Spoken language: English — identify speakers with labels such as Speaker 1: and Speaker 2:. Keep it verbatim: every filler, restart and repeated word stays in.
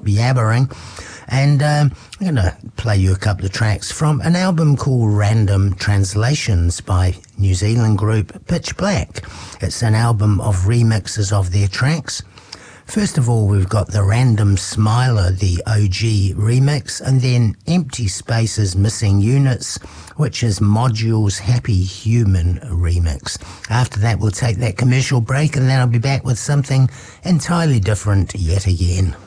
Speaker 1: stop yabbering. And um, I'm going to play you a couple of tracks from an album called Random Translations by New Zealand group Pitch Black. It's an album of remixes of their tracks. First of all, we've got the Random Smiler, the O G remix, and then Empty Spaces Missing Units, which is Module's Happy Human remix. After that, we'll take that commercial break, and then I'll be back with something entirely different yet again.